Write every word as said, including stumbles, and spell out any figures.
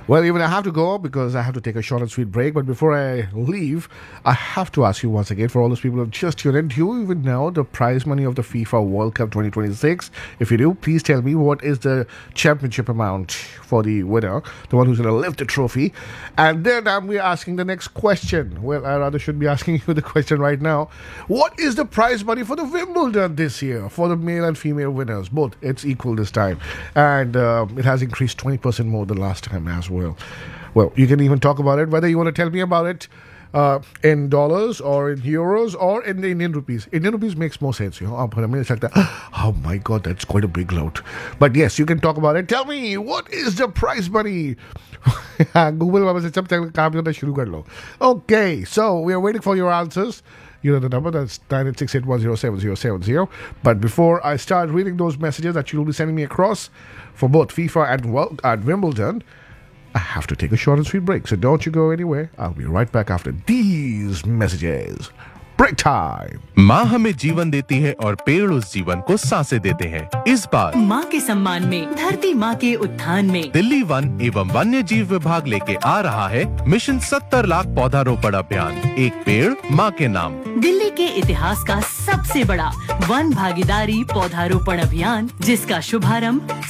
Well, even I have to go because I have to take a short and sweet break. But before I leave, I have to ask you once again, for all those people who have just tuned in, do you even know the prize money of the FIFA World Cup twenty twenty-six? If you do, please tell me what is the championship amount for the winner, the one who's going to lift the trophy. And then I'm we're asking the next question. Well, I rather should be asking you the question right now. What is the prize money for the Wimbledon this year for the male and female winners? Both. It's equal this time. And uh, it has increased twenty percent more than last time as well. Well, you can even talk about it, whether you want to tell me about it uh, in dollars or in euros or in the Indian rupees. Indian rupees makes more sense, you know. I mean, it's like that. Oh my God, that's quite a big load. But yes, you can talk about it. Tell me, what is the prize money? Google वापस से सब काम करना शुरू कर लो. Okay, so we are waiting for your answers. You know the number, that's nine eight six eight one zero seven zero seven zero. But before I start reading those messages that you'll be sending me across for both FIFA and, World, and Wimbledon, I have to take a short and sweet break. So don't you go anywhere. I'll be right back after these messages. Break time. माँ हमें जीवन देती है और पेड़ उस जीवन को सांसें देते हैं. इस बार माँ के सम्मान में, धरती माँ के उत्थान में दिल्ली वन एवं वन्य जीव विभाग लेके आ रहा है मिशन सत्तर लाख पौधारोपण अभियान. एक पेड़ माँ के नाम. दिल्ली के इतिहास का सबसे बड़ा वन भागीदारी पौधारोपण अभियान, जिसका शुभारंभ